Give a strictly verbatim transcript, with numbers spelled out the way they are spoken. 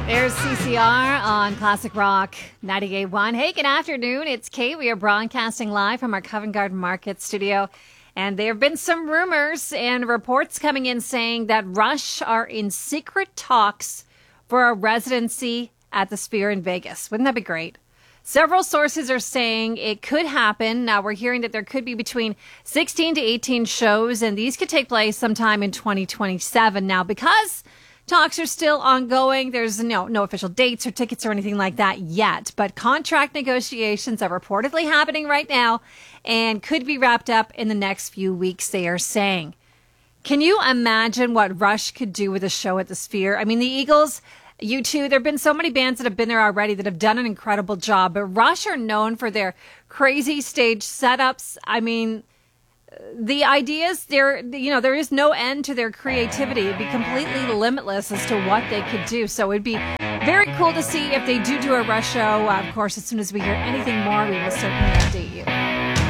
There's C C R on Classic Rock ninety-eight point one. Hey, good afternoon. It's Kate. We are broadcasting live from our Covent Garden Market studio. And there have been some rumors and reports coming in saying that Rush are in secret talks for a residency at the Sphere in Vegas. Wouldn't that be great? Several sources are saying it could happen. Now, we're hearing that there could be between sixteen to eighteen shows, and these could take place sometime in twenty twenty-seven. Now, because talks are still ongoing, there's no, no official dates or tickets or anything like that yet. But contract negotiations are reportedly happening right now and could be wrapped up in the next few weeks, they are saying. Can you imagine what Rush could do with a show at the Sphere? I mean, the Eagles, U two, there have been so many bands that have been there already that have done an incredible job. But Rush are known for their crazy stage setups. I mean, the ideas, there, you know, there is no end to their creativity. It'd be completely limitless as to what they could do. So it'd be very cool to see if they do do a Rush show. Uh, of course, as soon as we hear anything more, we will certainly update you.